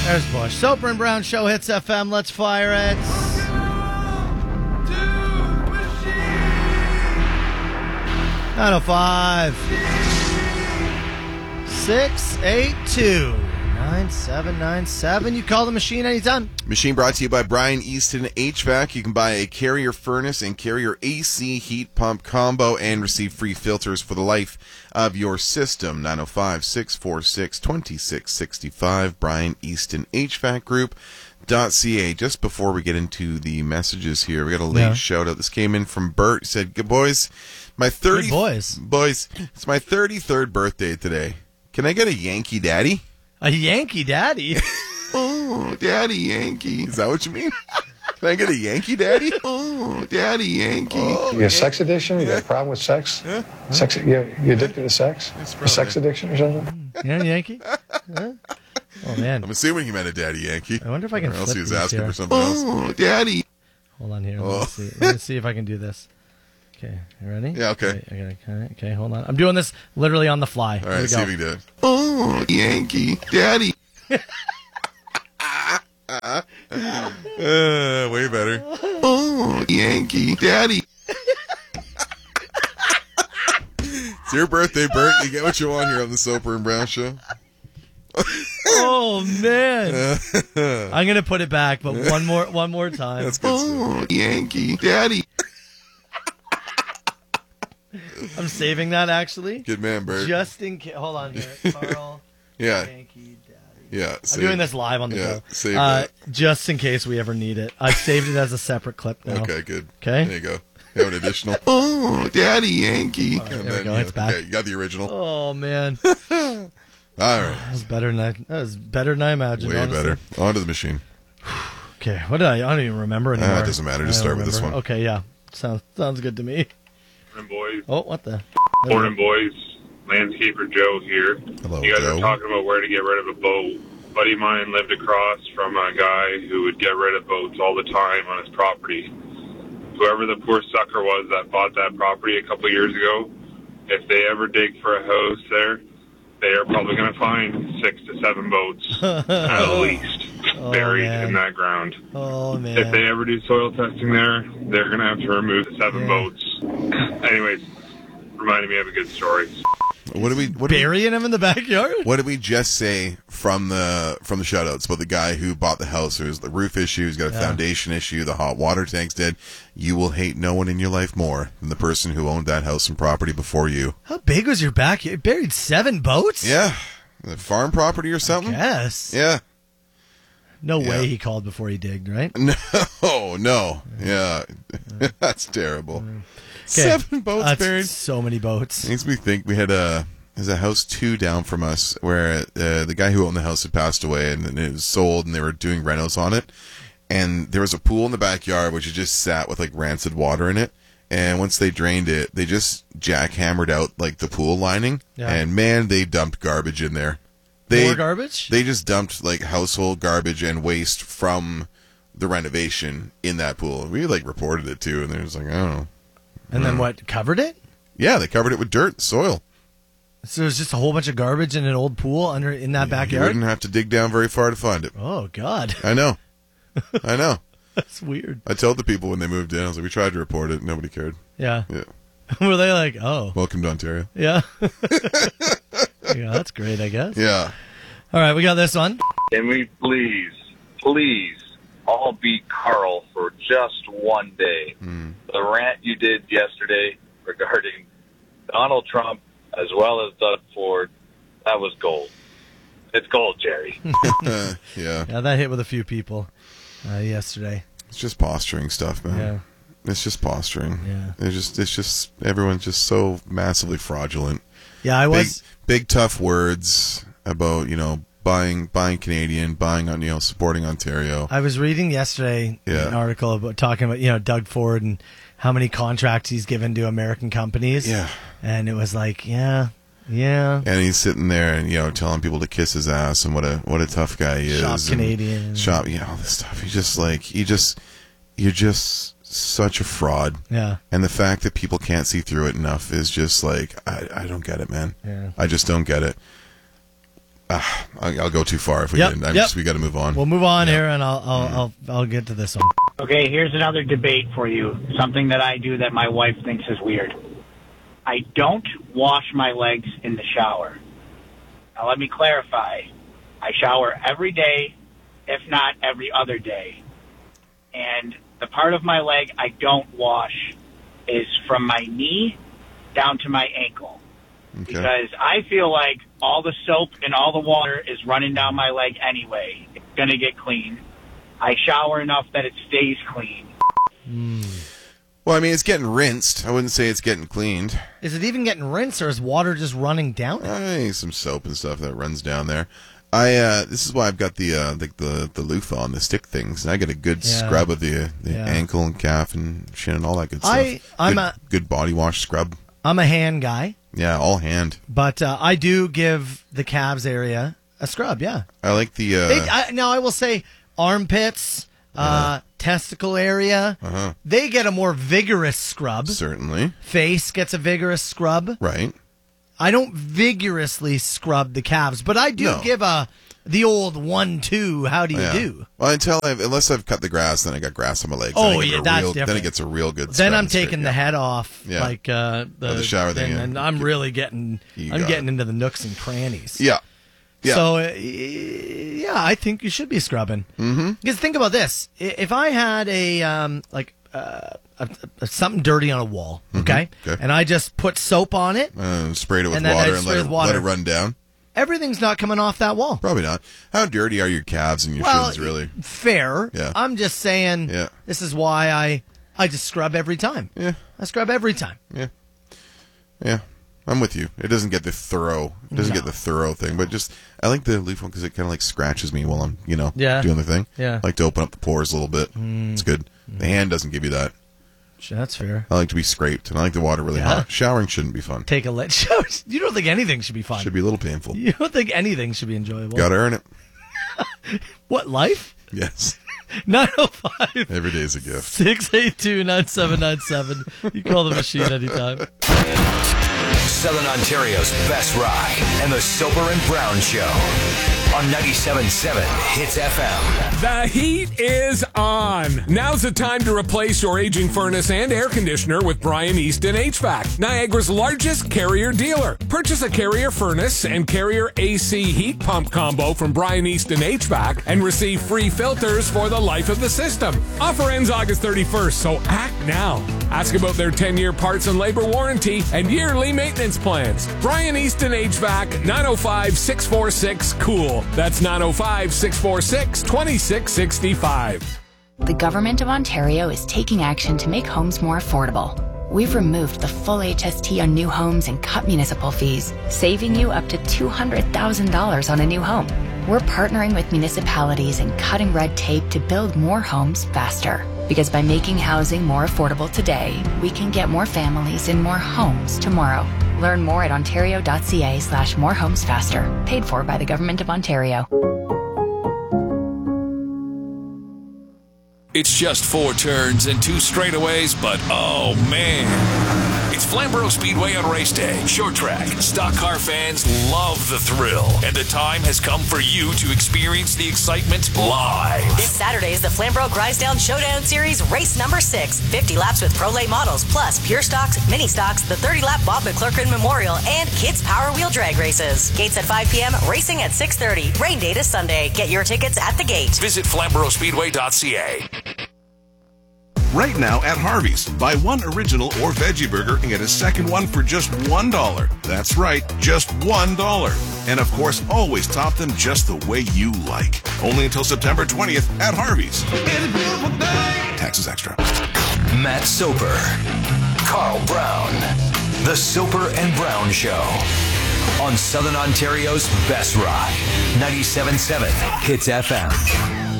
There's Bush. Soper and Brown Show, Hits FM. Let's fire it. 905 682 9797. You call the machine anytime. Machine brought to you by Brian Easton HVAC. You can buy a Carrier furnace and Carrier AC heat pump combo and receive free filters for the life of your system. 905-646-2665. Brian Easton HVAC Group.ca. Just before we get into the messages here, we got a late shout out. This came in from Bert. He said, "Good boys, boys, it's my 33rd birthday today. Can I get a Yankee Daddy?" A Yankee Daddy? Oh, Daddy Yankee. Is that what you mean? Can I get a Yankee Daddy? Oh, Daddy Yankee. Oh, you got sex addiction? You got a problem with sex? Yeah. Sex? You addicted to sex? A sex addiction or something? Yeah, Yankee? Huh? Oh, man. I'm assuming he meant a Daddy Yankee. I wonder if I can or else flip he was these asking here. for something else. Oh, Daddy. Hold on here. Let me see if I can do this. Okay, you ready? Yeah, okay. Okay, hold on. I'm doing this literally on the fly. All right, see if we can do it. Oh, Yankee Daddy. Way better. Oh, Yankee Daddy. It's your birthday, Bert. You get what you want here on the Soper and Brown Show. Oh, man. I'm going to put it back, but one more time. That's good. Oh, Yankee Daddy. I'm saving that, actually. Good man, Bert. Just in case. Hold on here. Carl. Yeah. Yankee Daddy. Yeah. I'm doing this live on the show. Save that. Just in case we ever need it. I've saved it as a separate clip now. Okay, good. Okay. There you go. You have an additional. Oh, Daddy Yankee. Right, there we go. It's back. Okay, you got the original. Oh, man. All right. That was better than I imagined. Way honestly. better. On to the machine. Okay, what did I don't even remember anymore. It doesn't matter. Just start with this one. Okay, yeah. Sounds good to me. Morning, boys. Oh, what the? Morning, boys. Landscaper Joe here. Hello, you guys Joe. are talking about where to get rid of a boat. A buddy of mine lived across from a guy who would get rid of boats all the time on his property. Whoever the poor sucker was that bought that property a couple years ago, if they ever dig for a house there, they are probably going to find 6 to 7 boats at least buried in that ground. Oh, man. If they ever do soil testing there, they're going to have to remove the 7 boats. Anyways, reminded me of a good story. Burying him in the backyard? What did we just say from the shoutouts about the guy who bought the house? There's the roof issue, he's got a foundation issue, the hot water tank's dead. You will hate no one in your life more than the person who owned that house and property before you. How big was your backyard? You buried 7 boats? Yeah. The farm property or something? Yes. Yeah. No way he called before he digged, right? No. Yeah. That's terrible. 7 boats buried. So many boats. Makes me think we had there's a house 2 down from us where the guy who owned the house had passed away and it was sold and they were doing renos on it. And there was a pool in the backyard which had just sat with like rancid water in it. And once they drained it, they just jackhammered out like the pool lining. Yeah. And man, they dumped garbage in there. More garbage? They just dumped like household garbage and waste from the renovation in that pool. We like reported it too, and they was like, I don't know. And then what? Covered it? Yeah, they covered it with dirt, soil. So there's just a whole bunch of garbage in an old pool in that backyard? You wouldn't have to dig down very far to find it. Oh, God. I know. That's weird. I told the people when they moved in, I was like, we tried to report it. Nobody cared. Yeah. Were they like, oh. Welcome to Ontario. Yeah. Yeah, that's great, I guess. Yeah. All right, we got this one. Can we please all beat Carl for just one day? The rant you did yesterday regarding Donald Trump as well as Doug Ford, that was gold. It's gold, Jerry. Yeah, that hit with a few people yesterday. It's just posturing stuff, man. Yeah. It's just posturing. Yeah. It's just everyone's just so massively fraudulent. Yeah, I was big tough words about, buying Canadian, buying on, supporting Ontario. I was reading yesterday an article about talking about, Doug Ford and how many contracts he's given to American companies. Yeah. And it was like, yeah. And he's sitting there and, telling people to kiss his ass and what a tough guy he is. Shop Canadian. All this stuff. You're just such a fraud. Yeah. And the fact that people can't see through it enough is just like, I don't get it, man. Yeah. I just don't get it. I'll go too far if we Yep, didn't. We got to move on. We'll move on here, and I'll get to this one. Okay, here's another debate for you. Something that I do that my wife thinks is weird. I don't wash my legs in the shower. Now, let me clarify. I shower every day, if not every other day. And the part of my leg I don't wash is from my knee down to my ankle. Okay. Because I feel like all the soap and all the water is running down my leg anyway. It's going to get clean. I shower enough that it stays clean. Well, I mean, it's getting rinsed. I wouldn't say it's getting cleaned. Is it even getting rinsed, or is water just running down? I think some soap and stuff that runs down there. This is why I've got the loofah on the stick things, and I get a good scrub of the ankle and calf and shin and all that good stuff. I'm a good body wash scrub. I'm a hand guy. Yeah, all hand. But I do give the calves area a scrub. Yeah, I like the. Now I will say armpits. Testicle area, they get a more vigorous scrub. Certainly. Face gets a vigorous scrub. Right. I don't vigorously scrub the calves, but I do give the old 1-2. How do you do? Well, unless I've cut the grass, then I got grass on my legs. Oh yeah, that's different. Then it gets a real good. Then I'm taking the head off, like the shower thing, and I'm really getting into the nooks and crannies. Yeah. Yeah. So, I think you should be scrubbing. Mm-hmm. Because think about this: if I had something dirty on a wall, okay, and I just put soap on it, sprayed it with water, and let it run down, everything's not coming off that wall. Probably not. How dirty are your calves and your shins, really? Fair. Yeah. I'm just saying. Yeah. This is why I just scrub every time. Yeah. I scrub every time. Yeah. Yeah. I'm with you. It doesn't get the thorough. Get the thorough thing, but just I like the leaf one because it kind of like scratches me while I'm doing the thing. Yeah. I like to open up the pores a little bit. It's good. The hand doesn't give you that. That's fair. I like to be scraped, and I like the water really hot. Showering shouldn't be fun. Take a You don't think anything should be fun? Should be a little painful. You don't think anything should be enjoyable? Got to earn it. What, life? Yes. 905. Every day is a gift. 682-9797. You call the machine anytime. Southern Ontario's best rock and the Soper and Brown Show on 97.7 Hits FM. The heat is on. Now's the time to replace your aging furnace and air conditioner with Brian Easton HVAC, Niagara's largest Carrier dealer. Purchase a Carrier furnace and Carrier AC heat pump combo from Brian Easton HVAC and receive free filters for the life of the system. Offer ends August 31st, so act now. Ask about their 10-year parts and labor warranty and yearly maintenance plans. Brian Easton HVAC, 905-646-COOL. That's 905-646-2665. The Government of Ontario is taking action to make homes more affordable. We've removed the full HST on new homes and cut municipal fees, saving you up to $200,000 on a new home. We're partnering with municipalities and cutting red tape to build more homes faster. Because by making housing more affordable today, we can get more families in more homes tomorrow. Learn more at ontario.ca/morehomesfaster. Paid for by the Government of Ontario. It's just 4 turns and 2 straightaways, but oh man. It's Flamborough Speedway on race day. Short track. Stock car fans love the thrill. And the time has come for you to experience the excitement live. This Saturday is the Flamborough Grisdown Showdown Series race number 6. 50 laps with Pro Late models, plus pure stocks, mini stocks, the 30-lap Bob McClurkin Memorial, and kids Power Wheel drag races. Gates at 5 p.m., racing at 6:30. Rain date is Sunday. Get your tickets at the gate. Visit FlamboroughSpeedway.ca. Right now at Harvey's, buy one original or veggie burger and get a second one for just $1. That's right, just $1. And of course, always top them just the way you like. Only until September 20th at Harvey's. It's a beautiful day. Taxes extra. Matt Soper, Carl Brown, The Soper and Brown Show on Southern Ontario's best rock, 97.7 Hits FM.